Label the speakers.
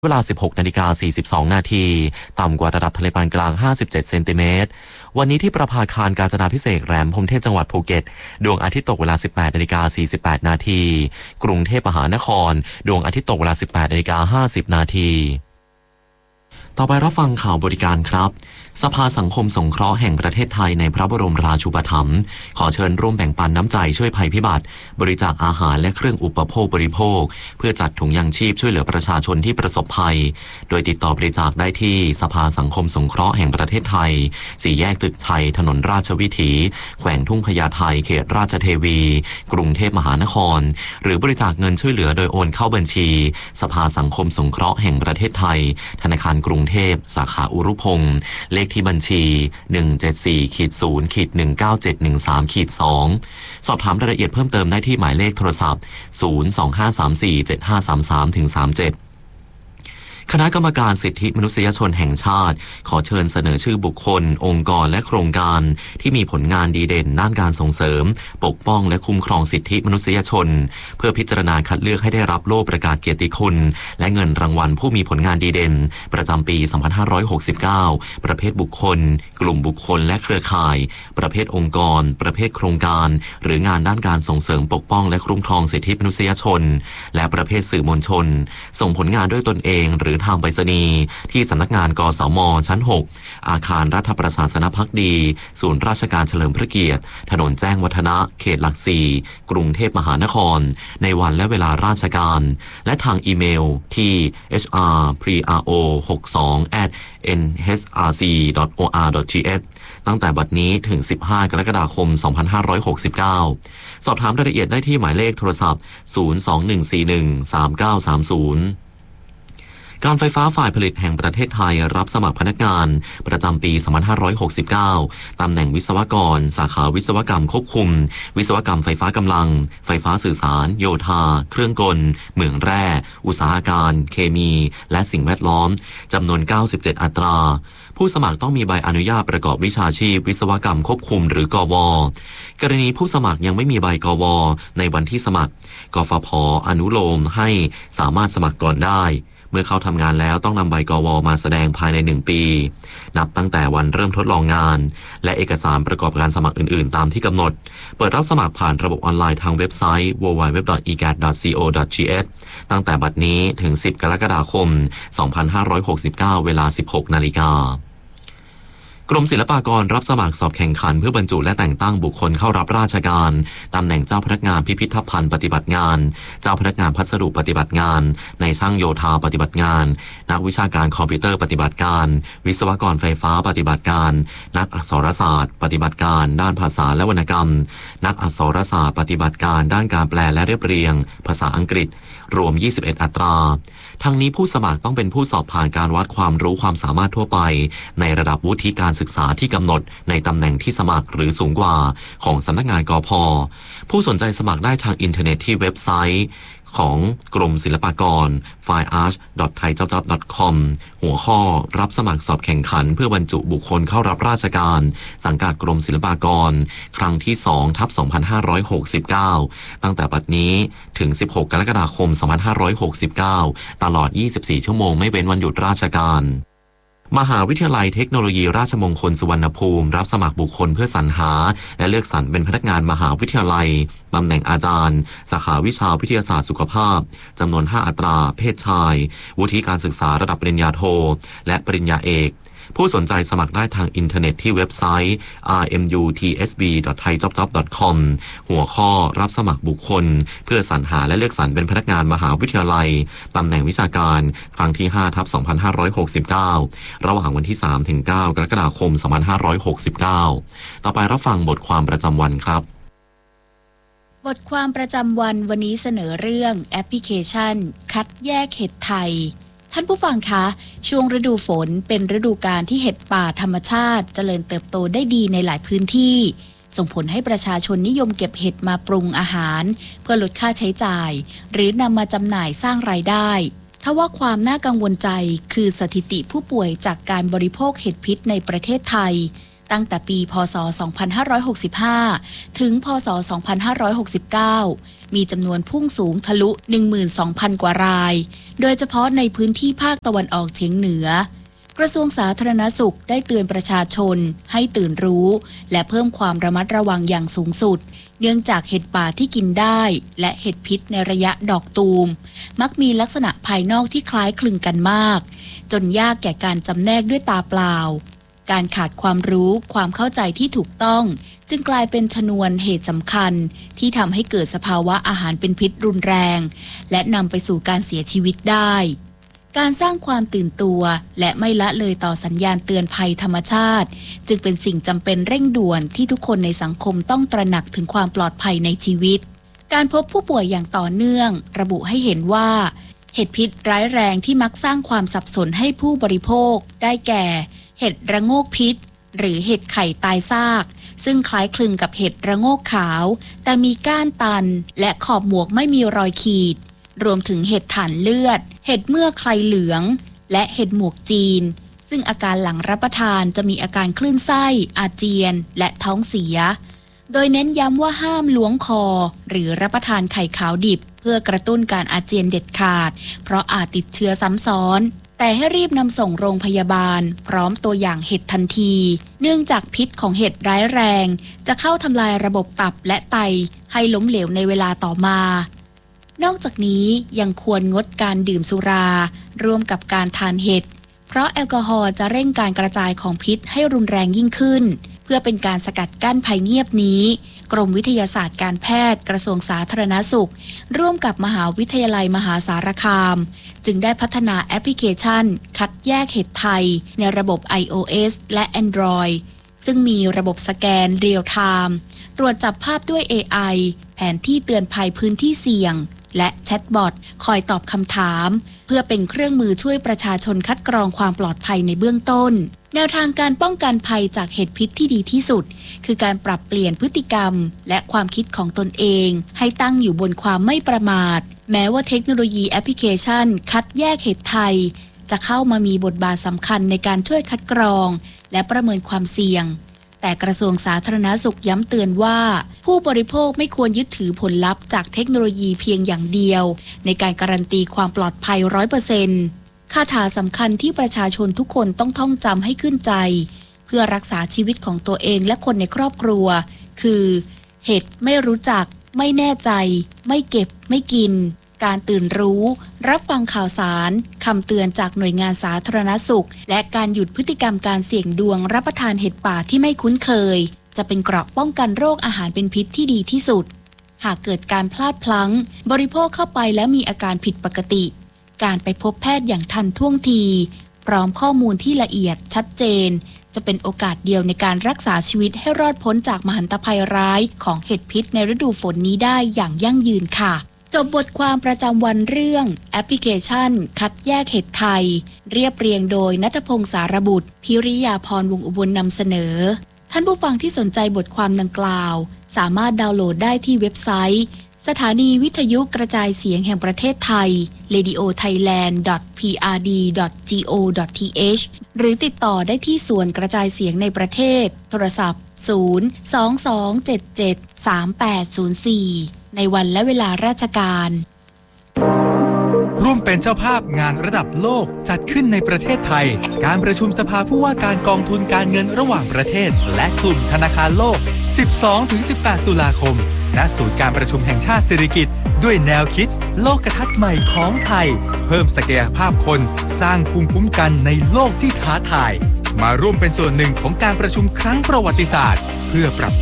Speaker 1: เวลา 16:42 นาทีต่ำกว่าระดับทะเลปานกลาง 57 เซนติเมตรวันนี้ที่ประภาคารกาญจนาภิเษกแหลมพรหมเทพจังหวัดภูเก็ตดวงอาทิตย์ตกเวลา 18:48 นาทีกรุงเทพมหานครดวงอาทิตย์ตกเวลา 18:50 นาทีต่อไปรับฟังข่าวบริการครับสภาสังคมสงเคราะห์แห่งประเทศไทยในพระบรมราชูปถัมภ์ขอเชิญร่วมแบ่งปันน้ำใจช่วยภัยพิบัติบริจาคอาหารและเครื่องอุปโภคบริโภคเพื่อจัดถุงยางชีพช่วยเหลือประชาชนที่ประสบภัยโดยติดต่อบริจาคได้ที่สภาสังคมสงเคราะห์แห่งประเทศไทย4แยกตึกชัยถนนราชวิถีแขวงทุ่งพญาไทเขตราชเทวีกรุงเทพมหานครหรือบริจาคเงินช่วยเหลือโดยโอนเข้าบัญชีสภาสังคมสงเคราะห์แห่งประเทศไทยธนาคารกรุงเทพสาขาอุรุพงศ์เลขที่บัญชี174-0-19713-2สอบถามรายละเอียดเพิ่มเติมได้ที่หมายเลขโทรศัพท์025347533-37คณะกรรมการสิทธิมนุษยชนแห่งชาติขอเชิญเสนอชื่อบุคคลองค์กรและโครงการที่มีผลงานดีเด่นด้านการส่งเสริมปกป้องและคุ้มครองสิทธิมนุษยชนเพื่อพิจารณาคัดเลือกให้ได้รับโล่ประกาศเกียรติคุณและเงินรางวัลผู้มีผลงานดีเด่นประจำปี 2569 ประเภทบุคคลกลุ่มบุคคลและเครือข่ายประเภทองค์กรประเภทโครงการหรืองานด้านการส่งเสริมปกป้องและคุ้มครองสิทธิมนุษยชนและประเภทสื่อมวลชนส่งผลงานด้วยตนเองหรือทางไปรษณีย์ที่สำนักงานกสม.ชั้น 6 อาคารรัฐประศาสนภักดีศูนย์ราชการเฉลิมพระเกียรติถนนแจ้งวัฒนะเขตหลักสี่กรุงเทพมหานครในวันและเวลาราชการและทางอีเมลที่ hrpro62@nhrc.or.th ตั้งแต่บัดนี้ถึง15กรกฎาคม2569สอบถามรายละเอียดได้ที่หมายเลขโทรศัพท์021413930การไฟฟ้าฝ่ายผลิตแห่งประเทศไทยรับสมัครพนักงานประจำปี 2569 ตำแหน่งวิศวกรสาขาวิศวกรรมควบคุมวิศวกรรมไฟฟ้ากำลังไฟฟ้าสื่อสารโยธาเครื่องกลเหมืองแร่อุตสาหการเคมีและสิ่งแวดล้อมจำนวน97อัตราผู้สมัครต้องมีใบอนุญาตประกอบวิชาชีพวิศวกรรมควบคุมหรือกว.กรณีผู้สมัครยังไม่มีใบกว.ในวันที่สมัครกฟผ.อนุโลมให้สามารถสมัครก่อนได้เมื่อเข้าทำงานแล้วต้องนำใบกว.มาแสดงภายใน1ปีนับตั้งแต่วันเริ่มทดลองงานและเอกสารประกอบการสมัครอื่นๆตามที่กำหนดเปิดรับสมัครผ่านระบบออนไลน์ทางเว็บไซต์ www.egat.co.th ตั้งแต่บัดนี้ถึง10กรกฎาคม2569เวลา 16 นาฬิกากรมศิลปากรรับสมัครสอบแข่งขันเพื่อบรรจุและแต่งตั้งบุคคลเข้ารับราชการตำแหน่งเจ้าพนักงานพิพิธภัณฑ์ปฏิบัติงานเจ้าพนักงานพัสดุปฏิบัติงานในช่างโยธาปฏิบัติงานนักวิชาการคอมพิวเตอร์ปฏิบัติการวิศวกรไฟฟ้าปฏิบัติการนักอักษรศาสตร์ปฏิบัติการด้านภาษาและวรรณกรรมนักอักษรศาสตร์ปฏิบัติการด้านการแปลและเรียบเรียงภาษาอังกฤษรวม21อัตราทั้งนี้ผู้สมัครต้องเป็นผู้สอบผ่านการวัดความรู้ความสามารถทั่วไปในระดับวุฒิการศึกษาที่กำหนดในตำแหน่งที่สมัครหรือสูงกว่าของสำนักงานกพ.ผู้สนใจสมัครได้ทางอินเทอร์เน็ตที่เว็บไซต์ของกรมศิลปากร filearch.thaijobjob.com หัวข้อรับสมัครสอบแข่งขันเพื่อบรรจุบุคคลเข้ารับราชการสังกัดกรมศิลปากรครั้งที่ 2/2569 ตั้งแต่บัดนี้ถึง16กรกฎาคม2569ตลอด24ชั่วโมงไม่เว้นวันหยุดราชการมหาวิทยาลัยเทคโนโลยีราชมงคลสุวรรณภูมิรับสมัครบุคคลเพื่อสรรหาและเลือกสรรเป็นพนักงานมหาวิทยาลัยตำแหน่งอาจารย์สาขาวิชาวิทยาศาสตร์สุขภาพจำนวน5อัตราเพศชายวุฒิการศึกษาระดับปริญญาโทและปริญญาเอกผู้สนใจสมัครได้ทางอินเทอร์เน็ตที่เว็บไซต์ rmutsb.thaijobjob.com หัวข้อรับสมัครบุคคลเพื่อสรรหาและเลือกสรรเป็นพนักงานมหาวิทยาลัยตำแหน่งวิชาการครั้งที่ 5/2569 ระหว่างวันที่ 3-9 กรกฎาคม 2569 ต่อไปรับฟังบทความประจำวันครับ
Speaker 2: บทความประจำวันวันนี้เสนอเรื่องแอปพลิเคชันคัดแยกเห็ดไทยท่านผู้ฟังคะช่วงฤดูฝนเป็นฤดูกาลที่เห็ดป่าธรรมชาติเจริญเติบโตได้ดีในหลายพื้นที่ส่งผลให้ประชาชนนิยมเก็บเห็ดมาปรุงอาหารเพื่อลดค่าใช้จ่ายหรือนำมาจำหน่ายสร้างรายได้ทว่าความน่ากังวลใจคือสถิติผู้ป่วยจากการบริโภคเห็ดพิษในประเทศไทยตั้งแต่ปีพ.ศ. 2565ถึงพ.ศ. 2569มีจำนวนพุ่งสูงทะลุ 12,000 กว่ารายโดยเฉพาะในพื้นที่ภาคตะวันออกเฉียงเหนือกระทรวงสาธารณสุขได้เตือนประชาชนให้ตื่นรู้และเพิ่มความระมัดระวังอย่างสูงสุดเนื่องจากเห็ดป่าที่กินได้และเห็ดพิษในระยะดอกตูมมักมีลักษณะภายนอกที่คล้ายคลึงกันมากจนยากแก่การจำแนกด้วยตาเปล่าการขาดความรู้ความเข้าใจที่ถูกต้องจึงกลายเป็นชนวนเหตุสำคัญที่ทำให้เกิดสภาวะอาหารเป็นพิษรุนแรงและนำไปสู่การเสียชีวิตได้การสร้างความตื่นตัวและไม่ละเลยต่อสัญญาณเตือนภัยธรรมชาติจึงเป็นสิ่งจำเป็นเร่งด่วนที่ทุกคนในสังคมต้องตระหนักถึงความปลอดภัยในชีวิตการพบผู้ป่วยอย่างต่อเนื่องระบุให้เห็นว่าเห็ดพิษร้ายแรงที่มักสร้างความสับสนให้ผู้บริโภคได้แก่เห็ดระโงกพิษหรือเห็ดไข่ตายซากซึ่งคล้ายคลึงกับเห็ดระโงกขาวแต่มีก้านตันและขอบหมวกไม่มีรอยขีดรวมถึงเห็ดถ่านเลือดเห็ดเมือกไข่เหลืองและเห็ดหมวกจีนซึ่งอาการหลังรับประทานจะมีอาการคลื่นไส้อาเจียนและท้องเสียโดยเน้นย้ำว่าห้ามล้วงคอหรือรับประทานไข่ขาวดิบเพื่อกระตุ้นการอาเจียนเด็ดขาดเพราะอาจติดเชื้อซ้ำซ้อนแต่ให้รีบนำส่งโรงพยาบาลพร้อมตัวอย่างเห็ดทันทีเนื่องจากพิษของเห็ดร้ายแรงจะเข้าทำลายระบบตับและไตให้ล้มเหลวในเวลาต่อมานอกจากนี้ยังควรงดการดื่มสุราร่วมกับการทานเห็ดเพราะแอลกอฮอล์จะเร่งการกระจายของพิษให้รุนแรงยิ่งขึ้นเพื่อเป็นการสกัดกั้นภัยเงียบนี้กรมวิทยาศาสตร์การแพทย์กระทรวงสาธารณสุขร่วมกับมหาวิทยาลัยมหาสารคามจึงได้พัฒนาแอปพลิเคชันคัดแยกเห็ดไทยในระบบ iOS และ Android ซึ่งมีระบบสแกนเรียลไทม์ตรวจจับภาพด้วย AI แผนที่เตือนภัยพื้นที่เสี่ยงและแชทบอทคอยตอบคำถามเพื่อเป็นเครื่องมือช่วยประชาชนคัดกรองความปลอดภัยในเบื้องต้นแนวทางการป้องกันภัยจากเห็ดพิษที่ดีที่สุดคือการปรับเปลี่ยนพฤติกรรมและความคิดของตนเองให้ตั้งอยู่บนความไม่ประมาทแม้ว่าเทคโนโลยีแอปพลิเคชันคัดแยกเห็ดไทยจะเข้ามามีบทบาทสำคัญในการช่วยคัดกรองและประเมินความเสี่ยงแต่กระทรวงสาธารณสุขย้ำเตือนว่าผู้บริโภคไม่ควรยึดถือผลลัพธ์จากเทคโนโลยีเพียงอย่างเดียวในการการันตีความปลอดภัย 100%คาถาสำคัญที่ประชาชนทุกคนต้องท่องจำให้ขึ้นใจเพื่อรักษาชีวิตของตัวเองและคนในครอบครัวคือเห็ดไม่รู้จักไม่แน่ใจไม่เก็บไม่กินการตื่นรู้รับฟังข่าวสารคำเตือนจากหน่วยงานสาธารณสุขและการหยุดพฤติกรรมการเสี่ยงดวงรับประทานเห็ดป่าที่ไม่คุ้นเคยจะเป็นเกราะป้องกันโรคอาหารเป็นพิษที่ดีที่สุดหากเกิดการพลาดพลั้งบริโภคเข้าไปแล้วมีอาการผิดปกติการไปพบแพทย์อย่างทันท่วงทีพร้อมข้อมูลที่ละเอียดชัดเจนจะเป็นโอกาสเดียวในการรักษาชีวิตให้รอดพ้นจากมหันตภัยร้ายของเห็ดพิษในฤดูฝนนี้ได้อย่างยั่งยืนค่ะจบบทความประจำวันเรื่องแอปพลิเคชันคัดแยกเห็ดไทยเรียบเรียงโดยณัฐพงษ์สารบุตรพิริยาพรวงศ์อุบลนำเสนอท่านผู้ฟังที่สนใจบทความดังกล่าวสามารถดาวน์โหลดได้ที่เว็บไซต์สถานีวิทยุกระจายเสียงแห่งประเทศไทย radiothailand.prd.go.th หรือติดต่อได้ที่ส่วนกระจายเสียงในประเทศโทรศัพท์022773804ในวันและเวลาราชการ
Speaker 3: ร่วมเป็นเจ้าภาพงานระดับโลกจัดขึ้นในประเทศไทยการประชุมสภาผู้ว่าการกองทุนการเงินระหว่างประเทศและกลุ่มธนาคารโลก 12-18 ตุลาคมณศูนย์การประชุมแห่งชาติสิริกิติ์ด้วยแนวคิดโลกทัศน์ใหม่ของไทยเพิ่มศักยภาพคนสร้างภูมิคุ้มกันในโลกที่ท้าทายมาร่วมเป็นส่วนหนึ่งของการประชุมครั้งประวัติศาสตร์เพื่อปรับ